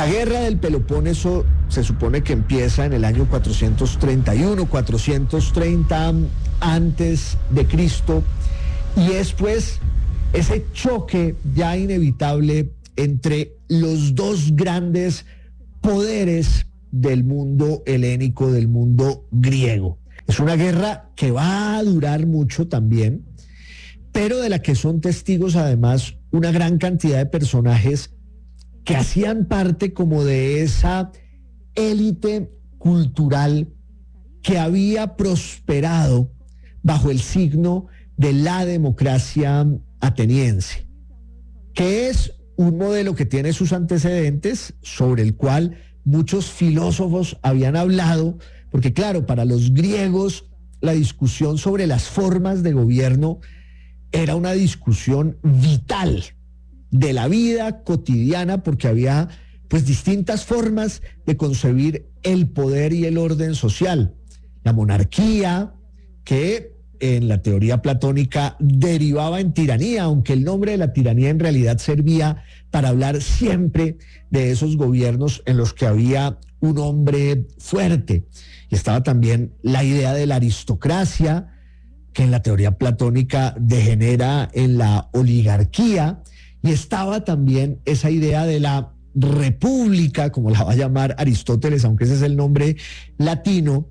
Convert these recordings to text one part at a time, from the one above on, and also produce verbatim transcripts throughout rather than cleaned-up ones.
La guerra del Peloponeso se supone que empieza en el año cuatrocientos treinta y uno, cuatrocientos treinta antes de Cristo, y es pues ese choque ya inevitable entre los dos grandes poderes del mundo helénico, del mundo griego. Es una guerra que va a durar mucho también, pero de la que son testigos además una gran cantidad de personajes que hacían parte como de esa élite cultural que había prosperado bajo el signo de la democracia ateniense, que es un modelo que tiene sus antecedentes, sobre el cual muchos filósofos habían hablado, porque claro, para los griegos la discusión sobre las formas de gobierno era una discusión vital de la vida cotidiana, porque había pues distintas formas de concebir el poder y el orden social. La monarquía, que en la teoría platónica derivaba en tiranía, aunque el nombre de la tiranía en realidad servía para hablar siempre de esos gobiernos en los que había un hombre fuerte. Y estaba también la idea de la aristocracia, que en la teoría platónica degenera en la oligarquía, y estaba también esa idea de la república, como la va a llamar Aristóteles, aunque ese es el nombre latino,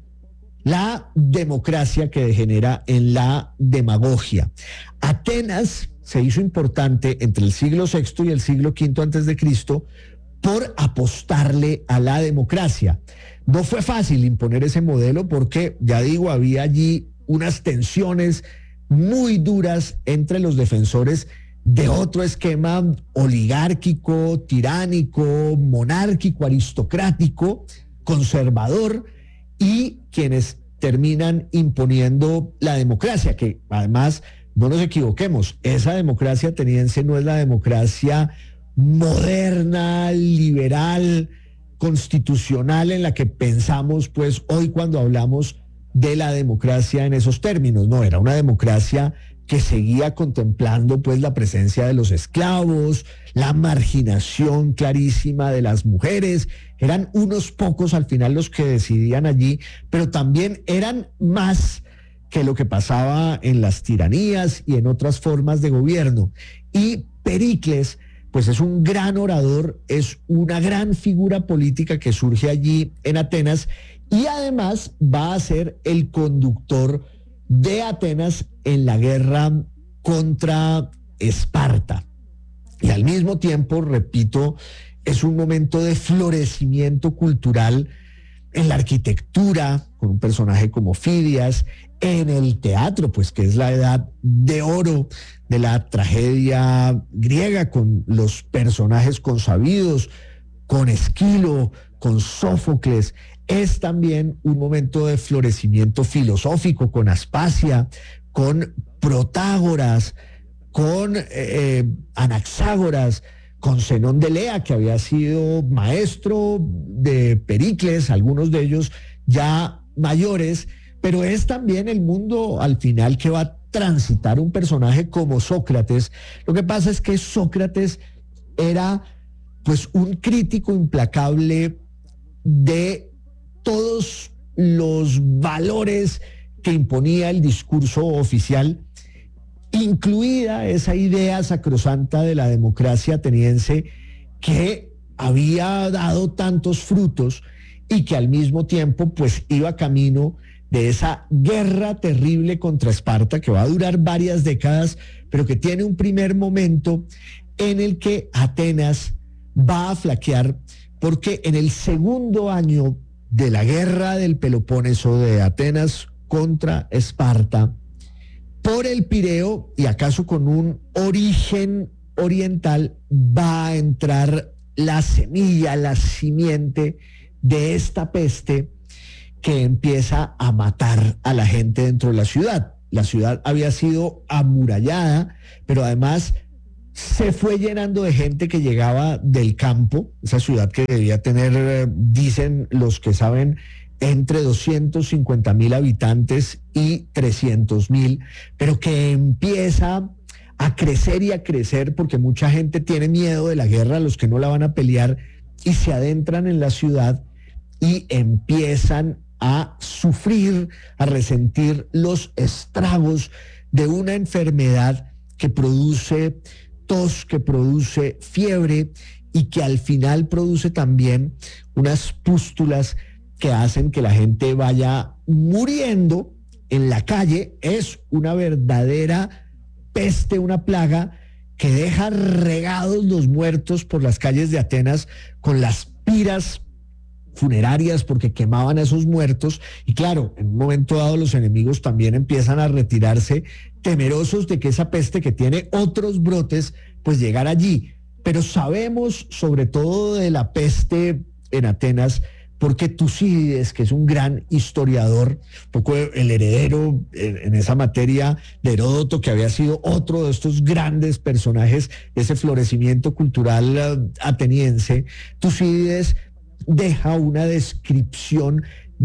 la democracia que degenera en la demagogia. Atenas se hizo importante entre el siglo sexto y el siglo quinto antes de Cristo por apostarle a la democracia. No fue fácil imponer ese modelo porque, ya digo, había allí unas tensiones muy duras entre los defensores de otro esquema oligárquico, tiránico, monárquico, aristocrático, conservador, y quienes terminan imponiendo la democracia, que además, no nos equivoquemos, esa democracia ateniense no es la democracia moderna, liberal, constitucional en la que pensamos pues hoy cuando hablamos de la democracia en esos términos. No, era una democracia que seguía contemplando pues la presencia de los esclavos, la marginación clarísima de las mujeres. Eran unos pocos al final los que decidían allí, pero también eran más que lo que pasaba en las tiranías y en otras formas de gobierno. Y Pericles, pues es un gran orador, es una gran figura política que surge allí en Atenas, y además va a ser el conductor de Atenas en la guerra contra Esparta. Y al mismo tiempo, repito, es un momento de florecimiento cultural en la arquitectura, con un personaje como Fidias, en el teatro, pues que es la edad de oro de la tragedia griega, con los personajes consabidos, con Esquilo, con Sófocles. Es también un momento de florecimiento filosófico con Aspasia, con Protágoras, con eh, Anaxágoras, con Zenón de Lea, que había sido maestro de Pericles, algunos de ellos ya mayores, pero es también el mundo al final que va a transitar un personaje como Sócrates. Lo que pasa es que Sócrates era pues un crítico implacable de todos los valores que imponía el discurso oficial, incluida esa idea sacrosanta de la democracia ateniense que había dado tantos frutos y que al mismo tiempo pues iba camino de esa guerra terrible contra Esparta que va a durar varias décadas, pero que tiene un primer momento en el que Atenas va a flaquear, porque en el segundo año de la guerra del Peloponeso, de Atenas contra Esparta, por el Pireo, y acaso con un origen oriental, va a entrar la semilla, la simiente de esta peste que empieza a matar a la gente dentro de la ciudad. La ciudad había sido amurallada, pero además se fue llenando de gente que llegaba del campo, esa ciudad que debía tener, dicen los que saben, entre doscientos cincuenta mil habitantes y trescientos mil, pero que empieza a crecer y a crecer porque mucha gente tiene miedo de la guerra, los que no la van a pelear y se adentran en la ciudad y empiezan a sufrir, a resentir los estragos de una enfermedad que produce tos, que produce fiebre y que al final produce también unas pústulas que hacen que la gente vaya muriendo en la calle. Es una verdadera peste, una plaga que deja regados los muertos por las calles de Atenas con las piras funerarias porque quemaban a esos muertos. Y claro, en un momento dado los enemigos también empiezan a retirarse, temerosos de que esa peste, que tiene otros brotes, pues llegara allí. Pero sabemos sobre todo de la peste en Atenas porque Tucídides, que es un gran historiador, un poco el heredero en, en esa materia de Heródoto, que había sido otro de estos grandes personajes de ese florecimiento cultural uh, ateniense, Tucídides deja una descripción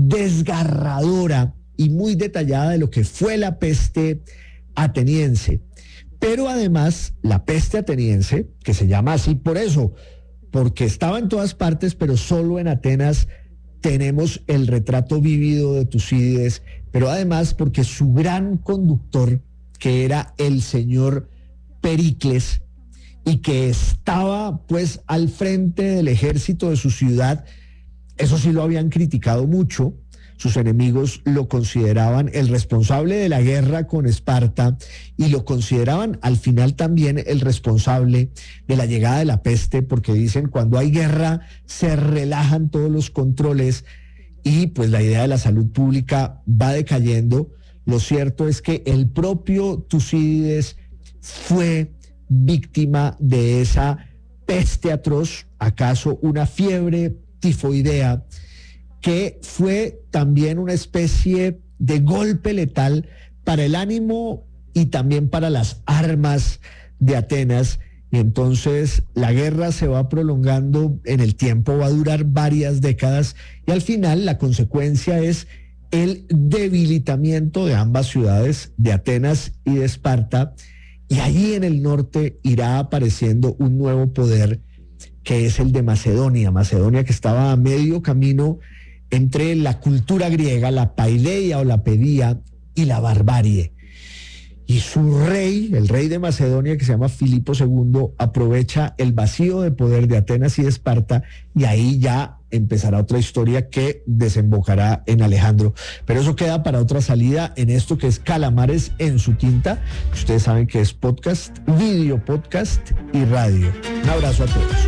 desgarradora y muy detallada de lo que fue la peste ateniense. Pero además, la peste ateniense, que se llama así por eso, porque estaba en todas partes, pero solo en Atenas tenemos el retrato vívido de Tucídides, pero además porque su gran conductor, que era el señor Pericles, y que estaba pues al frente del ejército de su ciudad, eso sí lo habían criticado mucho. Sus enemigos lo consideraban el responsable de la guerra con Esparta y lo consideraban al final también el responsable de la llegada de la peste, porque dicen cuando hay guerra se relajan todos los controles y pues la idea de la salud pública va decayendo. Lo cierto es que el propio Tucídides fue víctima de esa peste atroz, acaso una fiebre tifoidea, que fue también una especie de golpe letal para el ánimo y también para las armas de Atenas. Y entonces la guerra se va prolongando en el tiempo, va a durar varias décadas y al final la consecuencia es el debilitamiento de ambas ciudades, de Atenas y de Esparta, y allí en el norte irá apareciendo un nuevo poder que es el de Macedonia, Macedonia que estaba a medio camino entre la cultura griega, la paideia o la pedía, y la barbarie. Y su rey, el rey de Macedonia, que se llama Filipo segundo, aprovecha el vacío de poder de Atenas y de Esparta, y ahí ya empezará otra historia que desembocará en Alejandro. Pero eso queda para otra salida en esto que es Calamares en su tinta. Ustedes saben que es podcast, video podcast y radio. Un abrazo a todos.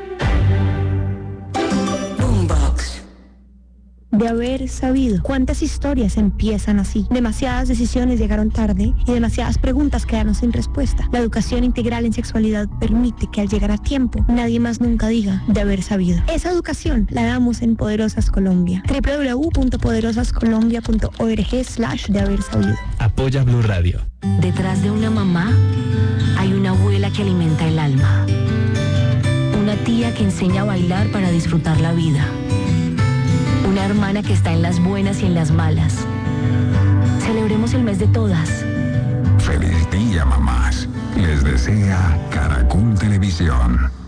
De haber sabido. ¿Cuántas historias empiezan así? Demasiadas decisiones llegaron tarde y demasiadas preguntas quedaron sin respuesta. La educación integral en sexualidad permite que al llegar a tiempo nadie más nunca diga de haber sabido. Esa educación la damos en Poderosas Colombia. doble u doble u doble u punto poderosas colombia punto org slash de haber sabido. Apoya Blue Radio. Detrás de una mamá hay una abuela que alimenta el alma. Una tía que enseña a bailar para disfrutar la vida. Una hermana que está en las buenas y en las malas. Celebremos el mes de todas. Feliz día, mamás. Les desea Caracol Televisión.